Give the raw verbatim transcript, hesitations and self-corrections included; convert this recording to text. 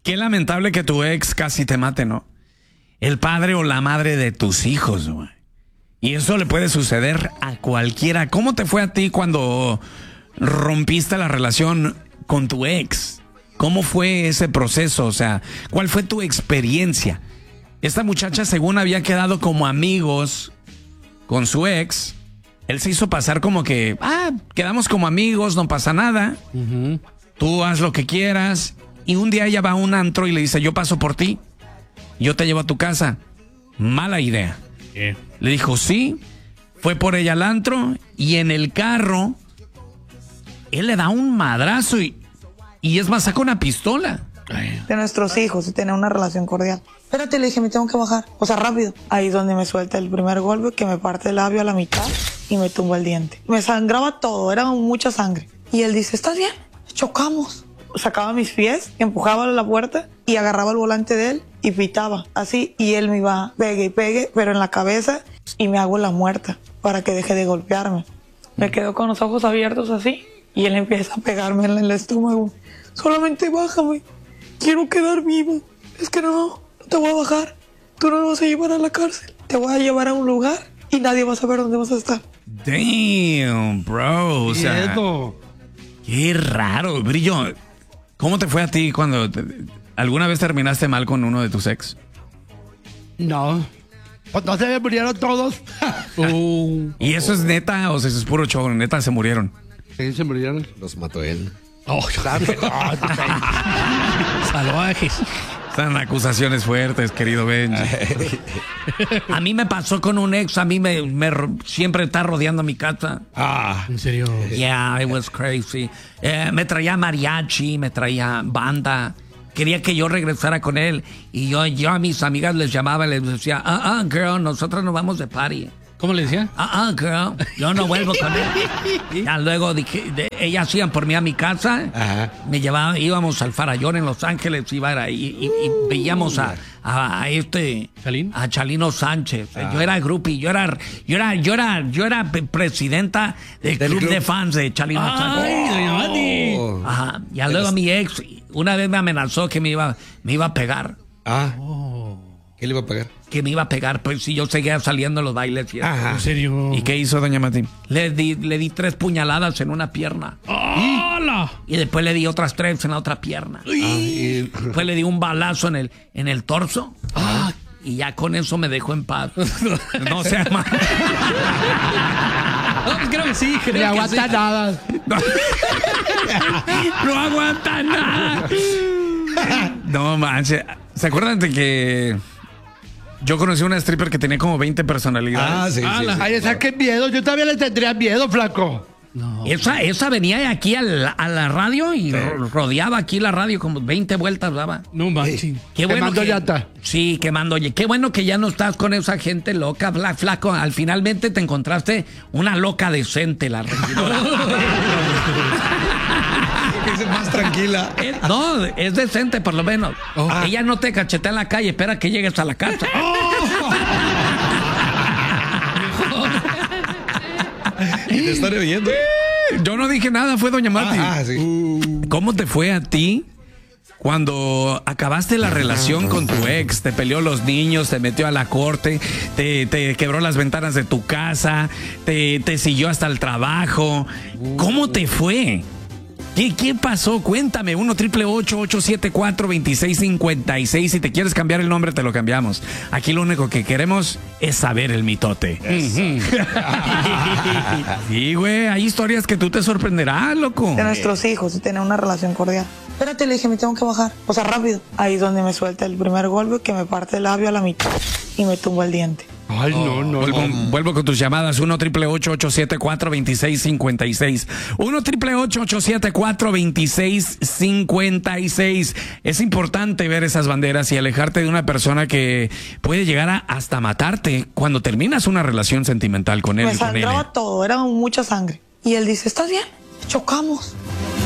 Qué lamentable que tu ex casi te mate, ¿no? El padre o la madre de tus hijos, güey. Y eso le puede suceder a cualquiera. ¿Cómo te fue a ti cuando rompiste la relación con tu ex? ¿Cómo fue ese proceso? O sea, ¿cuál fue tu experiencia? Esta muchacha, según había quedado como amigos con su ex, él se hizo pasar como que, ah, quedamos como amigos, no pasa nada. Uh-huh. Tú haz lo que quieras. Y un día ella va a un antro y le dice, yo paso por ti. Yo te llevo a tu casa. Mala idea. ¿Qué? Le dijo sí, fue por ella al antro y en el carro él le da un madrazo y, y es más, saca una pistola. De nuestros hijos y tener una relación cordial. Espérate, le dije, me tengo que bajar. O sea, rápido. Ahí es donde me suelta el primer golpe que me parte el labio a la mitad y me tumba el diente. Me sangraba todo, era mucha sangre. Y él dice, ¿estás bien? Chocamos. Sacaba mis pies, empujaba la puerta y agarraba el volante de él y pitaba así, y él me iba pegue y pegue, pero en la cabeza, y me hago la muerta para que deje de golpearme. Me quedo con los ojos abiertos así y él empieza a pegarme en el estómago. Solamente bájame, quiero quedar vivo. Es que no, no te voy a bajar, tú no me vas a llevar a la cárcel, te voy a llevar a un lugar y nadie va a saber dónde vas a estar. Damn, bro, o sea, Miedo. Qué raro, Brillo. ¿Cómo te fue a ti cuando te, alguna vez terminaste mal con uno de tus ex? No. Pues no se me murieron todos. uh, ¿Y eso es neta o sea, eso es puro show? Neta se murieron. Sí, se murieron. Los mató él. Oh, claro. Salvajes. Están acusaciones fuertes, querido Benji. A mí me pasó con un ex, a mí me, me siempre está rodeando mi casa. Ah, ¿en serio? Yeah, it was crazy. Eh, me traía mariachi, me traía banda. Quería que yo regresara con él. Y yo, yo a mis amigas les llamaba y les decía, ah, ah, girl, nosotros nos vamos de party. ¿Cómo le decía? Ah, ah, girl, yo no vuelvo con él. Ya luego dije, de, ellas iban por mí a mi casa. Ajá. Me llevaban, íbamos al Farallón en Los Ángeles, iba a, y, y, y veíamos a, a, a este, ¿Chalín? a Chalino Sánchez. Ah. Yo era groupie, yo era, yo era, yo era, yo era presidenta del, del club, club de fans de Chalino Ay, Sánchez. Doña Mati. Oh. Ajá. Ya luego mi ex una vez me amenazó que me iba, me iba a pegar. Ah. Oh. ¿Qué le iba a pegar? Que me iba a pegar, pues si yo seguía saliendo a los bailes. Y Ajá. ¿En serio? ¿Y qué hizo doña Mati? Le di, le di tres puñaladas en una pierna. ¡Hola! Y después le di otras tres en la otra pierna. Ah, y después le di un balazo en el, en el torso. Ah. Y ya con eso me dejó en paz. No sea mal. No, pues creo que sí. Creo no que aguanta sí. nada. No, no aguanta nada. No manches. ¿Se acuerdan de que yo conocí una stripper que tenía como veinte personalidades? Ah, sí, Ah, sí, la- sí, Ay, esa claro. qué miedo. Yo también le tendría miedo, flaco. No. Esa, esa venía aquí a la, a la radio y ro- rodeaba aquí la radio, como veinte vueltas daba. No manches. Qué bueno Quemando que, llanta. Sí, quemando. Oye, qué bueno que ya no estás con esa gente loca, Bla- flaco. Al finalmente te encontraste una loca decente, la regidora. Es más tranquila. Eh, no, es decente por lo menos. Oh. Ella no te cachetea en la calle, espera que llegues a la casa. Te están oyendo. Yo no dije nada, fue doña Mati. Ah, ah, sí. ¿Cómo te fue a ti cuando acabaste la relación con tu ex? Te peleó los niños, te metió a la corte, te, te quebró las ventanas de tu casa, te, te siguió hasta el trabajo. ¿Cómo te fue? ¿Qué, qué pasó? Cuéntame. uno triple ocho ocho siete cuatro dos seis cinco seis. Si te quieres cambiar el nombre, te lo cambiamos. Aquí lo único que queremos es saber el mitote. Sí, güey, hay historias que tú te sorprenderás, loco. De nuestros hijos y tener una relación cordial. Espérate, le dije, me tengo que bajar. O sea, rápido. Ahí es donde me suelta el primer golpe que me parte el labio a la mitad y me tumba el diente. Ay, no, no. Vuelvo, no. vuelvo con tus llamadas. uno triple ocho ocho siete cuatro dos seis cinco seis. uno triple ocho ocho siete cuatro dos seis cinco seis. Es importante ver esas banderas y alejarte de una persona que puede llegar a hasta matarte cuando terminas una relación sentimental con él. Me y con sangraba ella. todo, era mucha sangre. Y él dice, ¿estás bien? Chocamos.